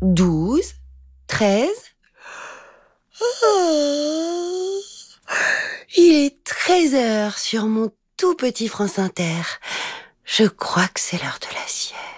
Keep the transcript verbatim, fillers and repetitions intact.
douze, treize. Oh, il est treize heures sur mon tout petit France Inter. Je crois que c'est l'heure de la sieste.